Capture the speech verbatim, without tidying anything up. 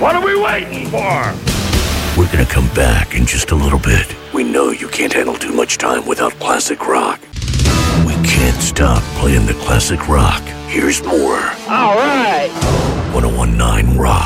What are we waiting for? We're gonna come back in just a little bit. We know you can't handle too much time without classic rock. We can't stop playing the classic rock. Here's more. All right. ten nineteen Rock.